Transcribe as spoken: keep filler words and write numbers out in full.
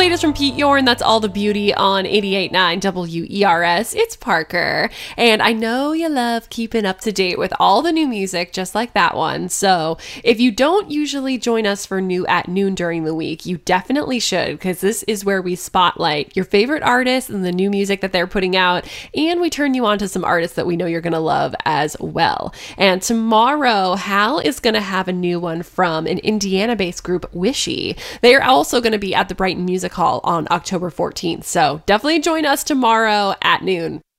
latest from Pete Yorn, that's All the Beauty on eighty-eight point nine W E R S. It's Parker. And I know you love keeping up to date with all the new music, just like that one. So if you don't usually join us for New at Noon during the week, you definitely should, because this is where we spotlight your favorite artists and the new music that they're putting out. And we turn you on to some artists that we know you're going to love as well. And tomorrow, Hal is going to have a new one from an Indiana-based group, Wishy. They are also going to be at the Brighton Music Hall on October fourteenth. So definitely join us tomorrow at noon.